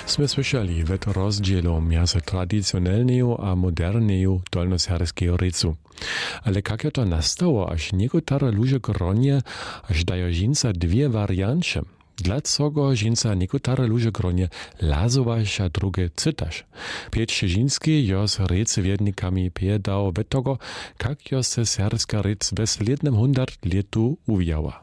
Sme słyszeli wet rozdzielu między tradycjonalną a moderną dolnoserbskiego rycu. Ale jak to nastało, aż niektóre ludzie gronie, aż dają żinca dwie warianty? Dlaczego żinca niektóre ludzie gronie lazować, a drugie cytasz? Piotr Szyziński jo z rycowiernikami piedał we tego, jak jo se serbska ryc bez lednym 100 letu uwijała.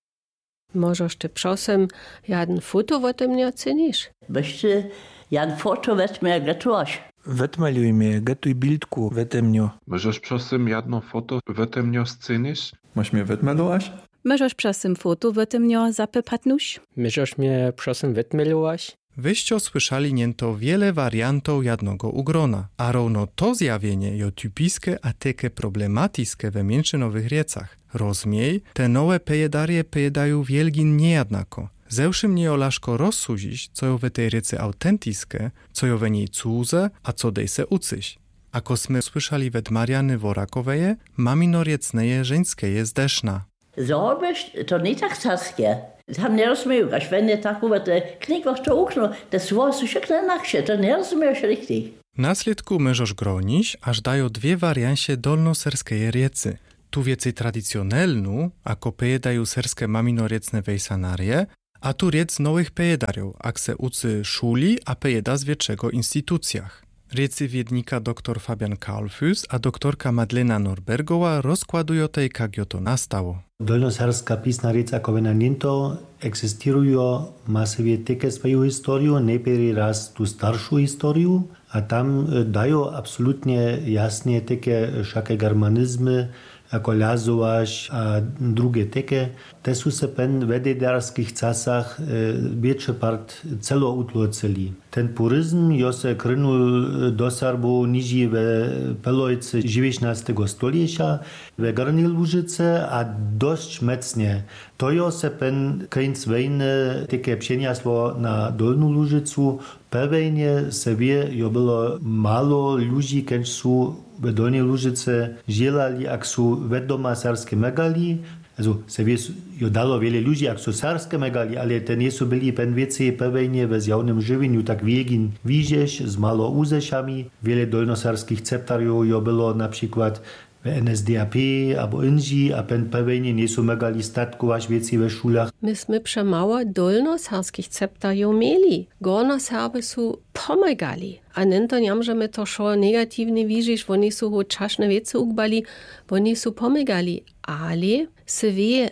Możesz ty czasem jeden foto o tym nie ocenisz? Weźcie, jeden foto weźmy, gratulasz. Wetmaluj mnie, gatuj bildku wetemnio. Możesz czasem jedno foto wetemnio scenisz? Masz mnie wetmalować? Możesz czasem foto wetemnio zapypatnuś? Możesz mnie czasem wetmalować? Wyście słyszeli niento wiele wariantów jednego ugrona, a równo to zjawienie jo typiskie a takie problematyczne we mniejszynowych riecach. Rozmiej, te nowe pejedarie pejedają wielgin niejednako. Zewszy mnie olaszko rozsudzić, co jo we tej riece autentyczne, co jo we niej cudze, a co dej se ucyś. Ako sme słyszeli wet Mariany Worakoweje, mamino riecneje żeńskeje zdeszna. Zrobisz, to nie tak saskie. Tam nie rozumiesz, wenn nie tak über te knick to okno, das war so schön nachsie, to nie rozumiesz richtig. Naslідku możesz gronić, aż dają dwie wariancie dolnoserskeje riecy. Tu więcej tradycjonalną, ako pejedają serskie maminoriecne wejsanarie, a tu riec nowych pejedariów, jak se ucy szuli, a pejeda z wieczego instytucjach. Riecy wiednika dr Fabian Kaulfus a doktorka Madlena Norbergowa rozkładują tej, jak to nastało. Dolnoserska pisna riec ako venaniento existirują masowie takie swoją historię, najpierw raz tu starszą historię, a tam dają absolutnie jasnie takie wszelkie germanizmy, jako lazovaš a druge teke. Te su se pen vedederských casach větše part celo utloceli. Ten purizm jo se krynul do Serbu niži ve pelojce 19. stoljeća, ve Gornjej Lužice a dość mecnie. To jo se pen kajnc vejne teke přeniaslo na Dolnu Lužicu. Pewnie se wie, jo bylo malo ludzi, kenč su v Dolnej Lužice želali, ak su vedoma serbske megali. Also se wie, jo dalo wiele ludzi, ak su serbske megali, ale te nie su byli pen wiece pewnie w zjawnym żywieniu tak wiegin widzieć z malo uzeszami. Wiele dolnoserskich ceptariów jo było na przykład w NSDAP albo inži, a pen pewnie nie su megali statkować wieci we szulach. Myśmy przemało dolnoserskich ceptariów mieli. Gornoserby su pomagali. A nento njamžeme to šo negatívne vížiš, oni su ho čašne vece ukbali, oni su pomagali. Ale se vie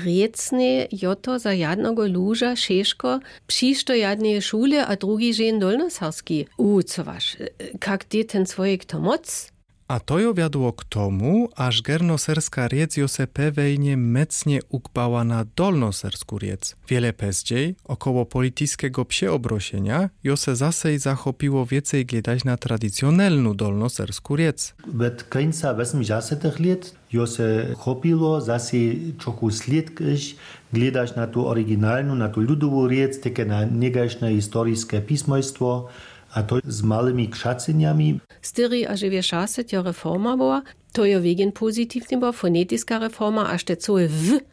riecne joto za jednego luža šeško přišto jedne šule, a drugi žen dolnoserski. Co vaš, kak ty ten svojek to moc? A to jo wiadło k tomu, aż gernoserska riec jo se pewnie mecnie ukbała na dolnosersku riec. Wiele pezdziej, około polityjskiego przeobrosienia, jo se zasej zachopiło więcej gledać na tradycjonalną dolnosersku riec. Od końca 80. lat jo se chopilo zasej trochu sliedkiš gledać na tu oryginalną, na tu ludową riec, takie na negačne historijske pismojstwo, a to z małymi krzacyniami. Styri a żywie szasy to reforma była, to jo wegen pozytywnie była, fonetiska reforma, aż te całe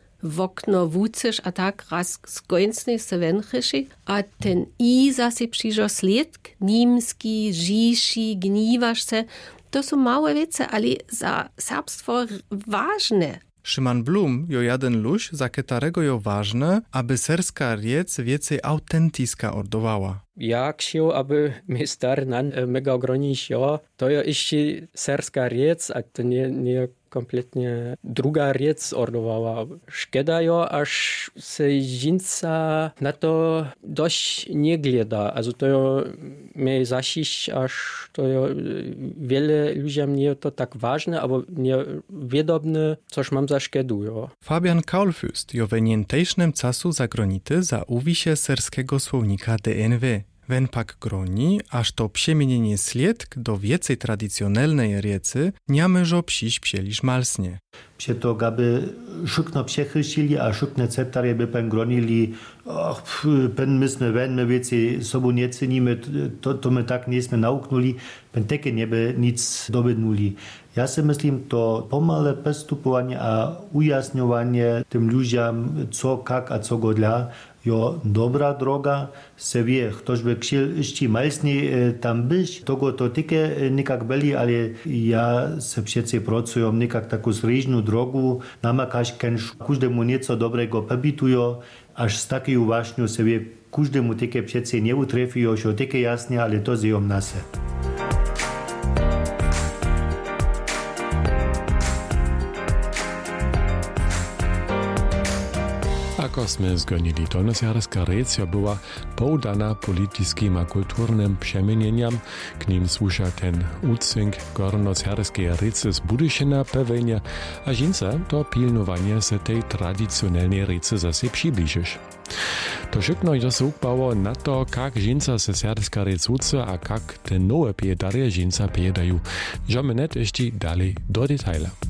w okno wucysz, a tak raz skończny se węchyszy, a ten i zase przyjrzał sledk, nimski, žiši, gniwasz se, to są małe wiece, ale za serbstwo ważne. Szyman Blum jo jeden luź, za ketarego jo ważne, aby serska riec więcej autentyska ordowała. Ja chciał, aby mi star nan mega ogronić, jo, to jo jeszcze serska riec, a to nie kompletnie druga riec ordowała. Szkoda jo, aż se żinca na to dość nie gleda. Also to jo mnie zasiść, aż to jo wiele ludziom nie to tak ważne, albo nie wiadomne, coś mam za szkodu, jo. Fabian Kaulfust jo we nientejsznym casu zagronity za uwisie serskiego słownika DNW. Wen pak groni, aż to przemienienie sliedk do więcej tradycjonalnej riecy nie myżo psić psieliż malsnie. Psie to gaby szukno przechyścili, a szukne ceptarie by pen gronili, pen myśmy wen, my wiecie, sobu nie cenimy, to my tak nie sme nauknuli, pen teke nie by nic dobydnuli. Ja si myslím, to pomale postupovanie a ujasňovanie tym ludziom, co, jak a co godľa, jo dobra droga, se wie, ktoś by chciał jeszcze malsniej tam być, tego to tykę nikak byli, ale ja se przecież pracuję nikak taką zryżną drogu, namakaś każdemu nieco dobrego pobitują, aż z takiej uważnią se wie, każdemu tykę przecież nie utrefią, że tykę jasnie, ale to zjom nase. Ako sme zgonili, dolnosjareska rec była poudana politiskim a kulturnym przemienieniam, k nim słusza ten ucynk gornosjareskiej recy z Budyšina pewnie, a žinca to pilnowanie se tej tradycjonalnej recy zase przybliżysz. To wszystko jest ukbało na to, jak žinca se sjareska rec uce, a jak te nowe piedarie žinca piedają. Żemy net jeszcze dalej do detailu.